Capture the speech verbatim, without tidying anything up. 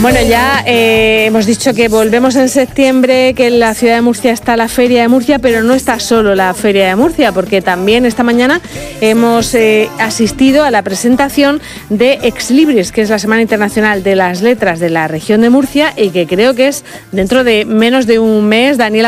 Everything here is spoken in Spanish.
Bueno, ya eh, hemos dicho que volvemos en septiembre, que en la ciudad de Murcia está la Feria de Murcia, pero no está solo la Feria de Murcia, porque también esta mañana hemos eh, asistido a la presentación de Ex Libris, que es la Semana Internacional de las Letras de la región de Murcia y que creo que es dentro de menos de un mes. Daniela